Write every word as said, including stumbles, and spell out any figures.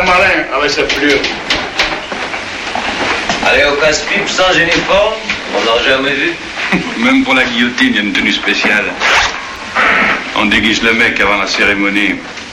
marin avec sa plume. Aller au casse-pipe sans uniforme, on n'a jamais vu. Même pour la guillotine, il y a une tenue spéciale. On déguise le mec avant la cérémonie.